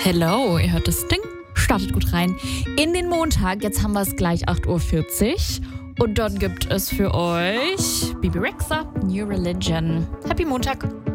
Hello, ihr hört das Ding. Startet gut rein in den Montag. Jetzt haben wir es gleich 8:40 Uhr. Und dann gibt es für euch Bibi Rexha, New Religion. Happy Montag.